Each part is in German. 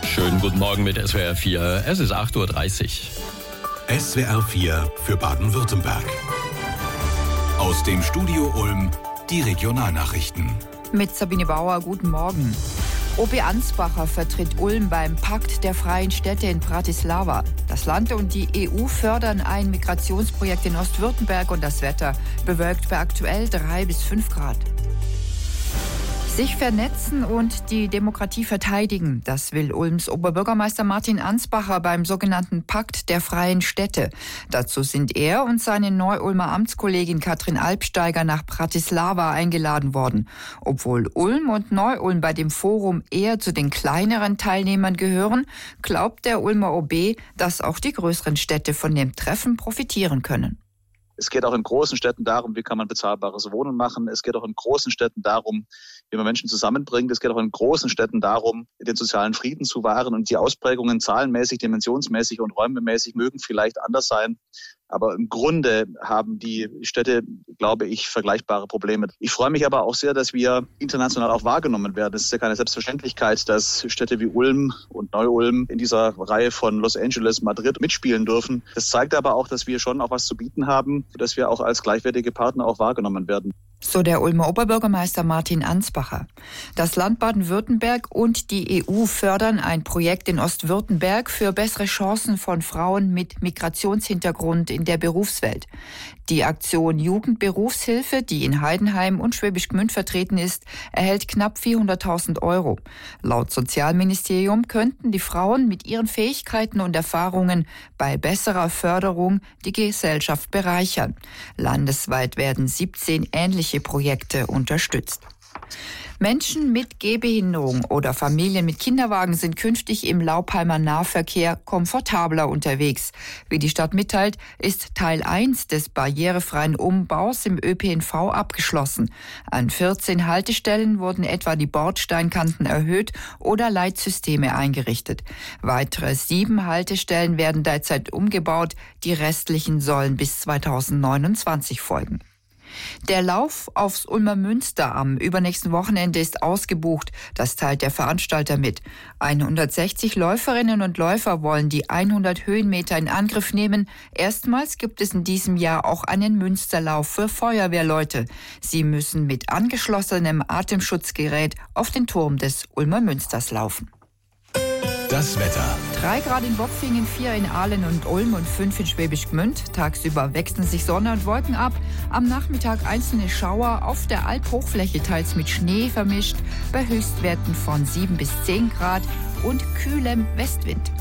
Schönen guten Morgen mit SWR 4. Es ist 8.30 Uhr. SWR 4 für Baden-Württemberg. Aus dem Studio Ulm die Regionalnachrichten. Mit Sabine Bauer, guten Morgen. OB Ansbacher vertritt Ulm beim Pakt der freien Städte in Bratislava. Das Land und die EU fördern ein Migrationsprojekt in Ostwürttemberg und das Wetter bewölkt bei aktuell 3 bis 5 Grad. Sich vernetzen und die Demokratie verteidigen, das will Ulms Oberbürgermeister Martin Ansbacher beim sogenannten Pakt der freien Städte. Dazu sind er und seine Neu-Ulmer Amtskollegin Katrin Alpsteiger nach Bratislava eingeladen worden. Obwohl Ulm und Neu-Ulm bei dem Forum eher zu den kleineren Teilnehmern gehören, glaubt der Ulmer OB, dass auch die größeren Städte von dem Treffen profitieren können. Es geht auch in großen Städten darum, wie kann man bezahlbares Wohnen machen. Es geht auch in großen Städten darum, wie man Menschen zusammenbringt. Es geht auch in großen Städten darum, den sozialen Frieden zu wahren. Und die Ausprägungen zahlenmäßig, dimensionsmäßig und räummäßig mögen vielleicht anders sein. Aber im Grunde haben die Städte, glaube ich, vergleichbare Probleme. Ich freue mich aber auch sehr, dass wir international auch wahrgenommen werden. Es ist ja keine Selbstverständlichkeit, dass Städte wie Ulm und Neu-Ulm in dieser Reihe von Los Angeles, Madrid mitspielen dürfen. Das zeigt aber auch, dass wir schon auch was zu bieten haben, dass wir auch als gleichwertige Partner auch wahrgenommen werden. So der Ulmer Oberbürgermeister Martin Ansbacher. Das Land Baden-Württemberg und die EU fördern ein Projekt in Ostwürttemberg für bessere Chancen von Frauen mit Migrationshintergrund in der Berufswelt. Die Aktion Jugendberufshilfe, die in Heidenheim und Schwäbisch Gmünd vertreten ist, erhält knapp 400.000 €. Laut Sozialministerium könnten die Frauen mit ihren Fähigkeiten und Erfahrungen bei besserer Förderung die Gesellschaft bereichern. Landesweit werden 17 ähnliche Projekte unterstützt. Menschen mit Gehbehinderung oder Familien mit Kinderwagen sind künftig im Laupheimer Nahverkehr komfortabler unterwegs. Wie die Stadt mitteilt, ist Teil 1 des barrierefreien Umbaus im ÖPNV abgeschlossen. An 14 Haltestellen wurden etwa die Bordsteinkanten erhöht oder Leitsysteme eingerichtet. Weitere 7 Haltestellen werden derzeit umgebaut. Die restlichen sollen bis 2029 folgen. Der Lauf aufs Ulmer Münster am übernächsten Wochenende ist ausgebucht. Das teilt der Veranstalter mit. 160 Läuferinnen und Läufer wollen die 100 Höhenmeter in Angriff nehmen. Erstmals gibt es in diesem Jahr auch einen Münsterlauf für Feuerwehrleute. Sie müssen mit angeschlossenem Atemschutzgerät auf den Turm des Ulmer Münsters laufen. Das Wetter. 3 Grad in Bopfingen, 4 in Aalen und Ulm und 5 in Schwäbisch Gmünd. Tagsüber wechseln sich Sonne und Wolken ab. Am Nachmittag einzelne Schauer, auf der Albhochfläche teils mit Schnee vermischt, bei Höchstwerten von 7 bis 10 Grad und kühlem Westwind.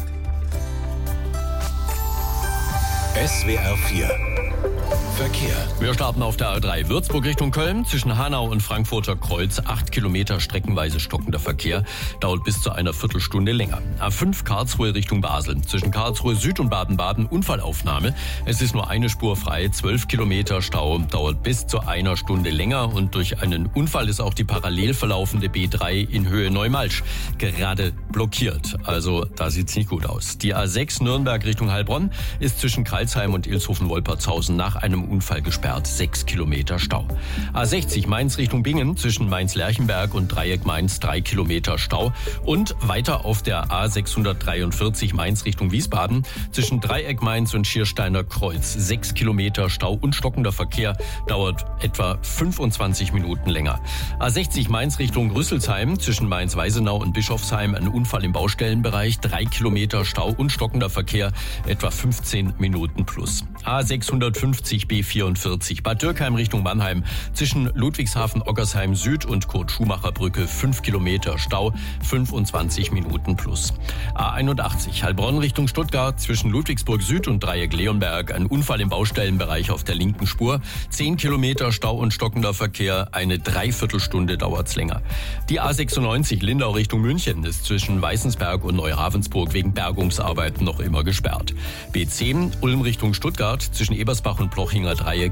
SWR 4 Verkehr. Wir starten auf der A3 Würzburg Richtung Köln. Zwischen Hanau und Frankfurter Kreuz 8 Kilometer streckenweise stockender Verkehr. Dauert bis zu einer Viertelstunde länger. A5 Karlsruhe Richtung Basel. Zwischen Karlsruhe Süd und Baden-Baden Unfallaufnahme. Es ist nur eine Spur frei. 12 Kilometer Stau. Dauert bis zu einer Stunde länger. Und durch einen Unfall ist auch die parallel verlaufende B3 in Höhe Neumalsch gerade blockiert. Also da sieht's nicht gut aus. Die A6 Nürnberg Richtung Heilbronn ist zwischen Karlsheim und Ilshofen-Wolpertshausen nach einem Unfall gesperrt. 6 Kilometer Stau. A60 Mainz Richtung Bingen zwischen Mainz-Lerchenberg und Dreieck Mainz 3 Kilometer Stau. Und weiter auf der A643 Mainz Richtung Wiesbaden zwischen Dreieck Mainz und Schiersteiner Kreuz 6 Kilometer Stau und stockender Verkehr. Dauert etwa 25 Minuten länger. A60 Mainz Richtung Rüsselsheim zwischen Mainz-Weisenau und Bischofsheim ein Unfall im Baustellenbereich. 3 Kilometer Stau und stockender Verkehr. Etwa 15 Minuten plus. A650 B44 Bad Dürkheim Richtung Mannheim zwischen Ludwigshafen, Oggersheim Süd und Kurt-Schumacher-Brücke 5 Kilometer Stau, 25 Minuten plus. A81 Heilbronn Richtung Stuttgart zwischen Ludwigsburg Süd und Dreieck Leonberg ein Unfall im Baustellenbereich auf der linken Spur, 10 Kilometer Stau und stockender Verkehr, eine Dreiviertelstunde dauert's länger. Die A96 Lindau Richtung München ist zwischen Weißensberg und Neuravensburg wegen Bergungsarbeiten noch immer gesperrt. B10 Ulm Richtung Stuttgart zwischen Ebersbach und Plochinger Dreieck